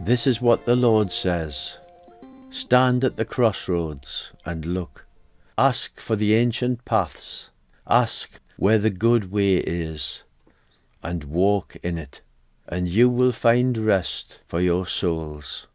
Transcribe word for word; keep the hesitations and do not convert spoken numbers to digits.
This is what the Lord says: stand at the crossroads and look. Ask for the ancient paths. Ask where the good way is, and walk in it, and you will find rest for your souls.